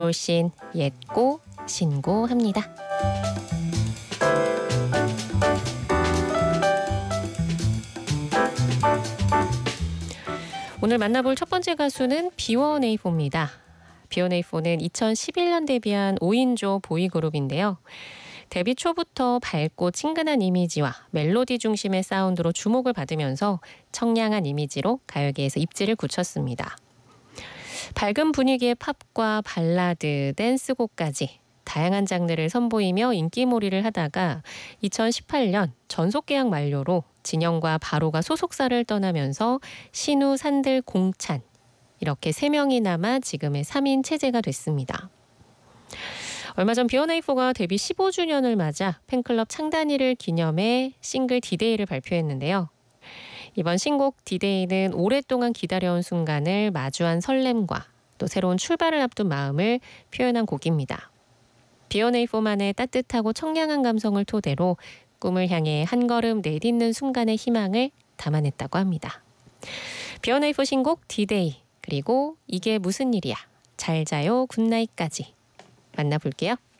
올신 옛고 신고합니다. 오늘 만나볼 첫 번째 가수는 B1A4입니다. B1A4는 2011년 데뷔한 5인조 보이그룹인데요. 데뷔 초부터 밝고 친근한 이미지와 멜로디 중심의 사운드로 주목을 받으면서 청량한 이미지로 가요계에서 입지를 굳혔습니다. 밝은 분위기의 팝과 발라드, 댄스곡까지 다양한 장르를 선보이며 인기몰이를 하다가 2018년 전속계약 만료로 진영과 바로가 소속사를 떠나면서 신우, 산들, 공찬 이렇게 3명이 남아 지금의 3인 체제가 됐습니다. 얼마 전 B1A4가 데뷔 15주년을 맞아 팬클럽 창단일을 기념해 싱글 디데이를 발표했는데요. 이번 신곡 디데이는 오랫동안 기다려온 순간을 마주한 설렘과 또 새로운 출발을 앞둔 마음을 표현한 곡입니다. B1A4만의 따뜻하고 청량한 감성을 토대로 꿈을 향해 한 걸음 내딛는 순간의 희망을 담아냈다고 합니다. B1A4 신곡 디데이 그리고 이게 무슨 일이야 잘 자요 굿나잇까지 만나볼게요.